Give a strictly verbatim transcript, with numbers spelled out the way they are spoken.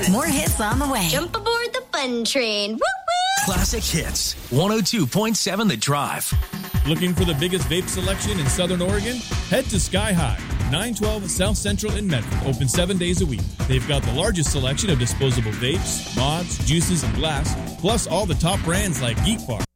More hits on the way. Jump aboard the fun train. Woo woo! Classic Hits, one oh two point seven The Drive. Looking for the biggest vape selection in Southern Oregon? Head to Sky High, nine twelve South Central in Medford. Open seven days a week. They've got the largest selection of disposable vapes, mods, juices, and glass, plus all the top brands like Geek Bar,